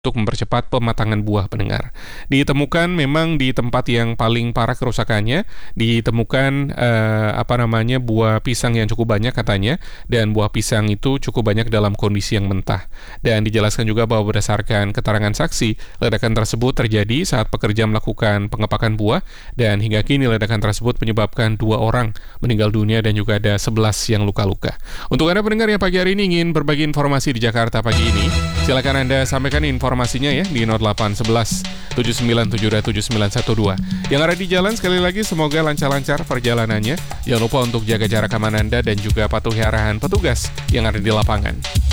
untuk mempercepat pematangan buah pendengar. Ditemukan memang di tempat yang paling parah kerusakannya, ditemukan buah pisang yang cukup banyak katanya, dan buah pisang itu cukup banyak dalam kondisi yang mentah. Dan dijelaskan juga bahwa berdasarkan keterangan saksi, ledakan tersebut terjadi saat pekerja melakukan pengepakan buah, dan hingga kini ledakan tersebut menyebabkan 2 orang meninggal dunia dan juga ada 11 yang luka-luka. Untuk Anda pendengar yang pagi hari ini ingin berbagi informasi di Jakarta pagi ini, silakan Anda sampaikan informasinya ya di 0811 797 7912. Yang ada di jalan sekali lagi semoga lancar-lancar perjalanannya. Jangan lupa untuk jaga jarak aman Anda dan juga patuhi arahan petugas yang ada di lapangan.